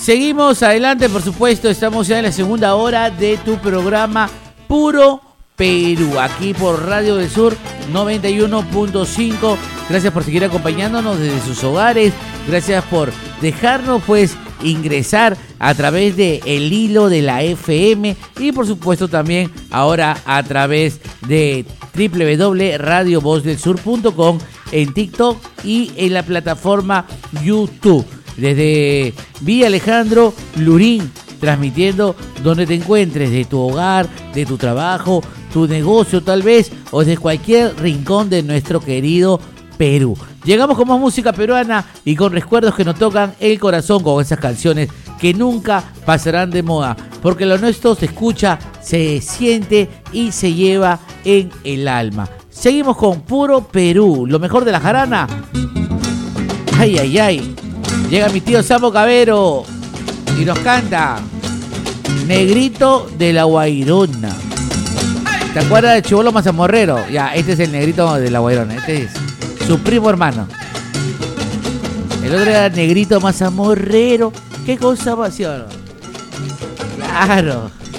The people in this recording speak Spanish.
Seguimos adelante, por supuesto, estamos ya en la segunda hora de tu programa Puro Perú, aquí por Radio del Sur 91.5. Gracias por seguir acompañándonos desde sus hogares, gracias por dejarnos pues ingresar a través de el hilo de la FM y por supuesto también ahora a través de www.radiovozdelsur.com en TikTok y en la plataforma YouTube. Desde Villa Alejandro Lurín, transmitiendo donde te encuentres, de tu hogar, de tu trabajo, tu negocio tal vez, o de cualquier rincón de nuestro querido Perú. Llegamos con más música peruana y con recuerdos que nos tocan el corazón, con esas canciones que nunca pasarán de moda, porque lo nuestro se escucha, se siente y se lleva en el alma. Seguimos con Puro Perú, lo mejor de la jarana. Ay, ay, ay. Llega mi tío Samo Cabero y nos canta Negrito de la Guairona. ¿Te acuerdas de Chibolo Mazamorrero? Ya, este es el Negrito de la Guairona. Este es su primo hermano. El otro era Negrito Mazamorrero. ¿Qué cosa pasión? Claro.